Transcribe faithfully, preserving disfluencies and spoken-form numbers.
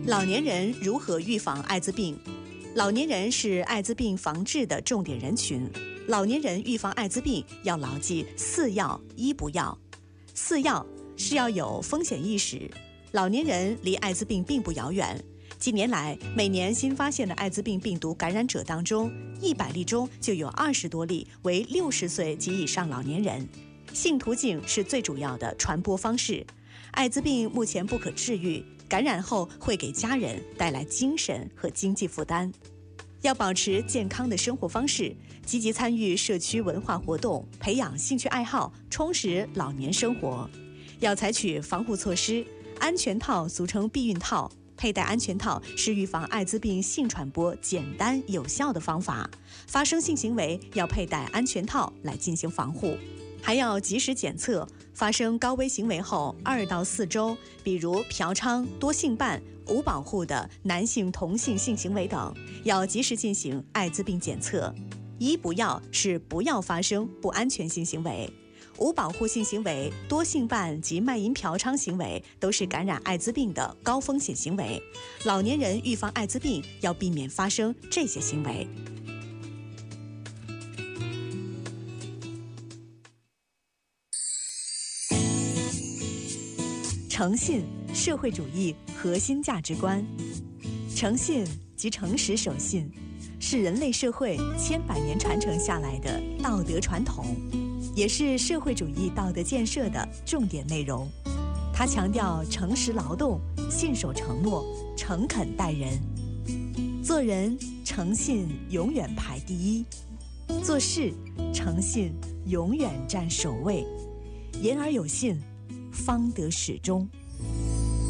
老年人如何预防艾滋病？老年人是艾滋病防治的重点人群。老年人预防艾滋病要牢记四要一不要。四要是要有风险意识。老年人离艾滋病并不遥远。近年来，每年新发现的艾滋病病毒感染者当中，一百例中就有二十多例为六十岁及以上老年人。性途径是最主要的传播方式。艾滋病目前不可治愈，感染后会给家人带来精神和经济负担。要保持健康的生活方式，积极参与社区文化活动，培养兴趣爱好，充实老年生活。要采取防护措施，安全套俗称避孕套，佩戴安全套是预防艾滋病性传播简单有效的方法。发生性行为要佩戴安全套来进行防护。还要及时检测，发生高危行为后二到四周，比如嫖娼、多性伴、无保护的男性同性性行为等，要及时进行艾滋病检测。一不要是不要发生不安全性行为，无保护性行为、多性伴及卖淫嫖娼行为都是感染艾滋病的高风险行为。老年人预防艾滋病要避免发生这些行为。诚信，社会主义核心价值观。诚信即诚实守信，是人类社会千百年传承下来的道德传统，也是社会主义道德建设的重点内容。它强调诚实劳动、信守承诺、诚恳待人。做人诚信永远排第一，做事诚信永远占首位。言而有信，方得始终。